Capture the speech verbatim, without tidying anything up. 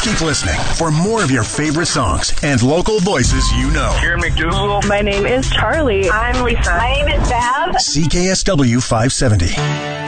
Keep listening for more of your favorite songs and local voices you know. Karen McDougal. My name is Charlie. I'm Lisa. My name is Bev. C K S W five seventy.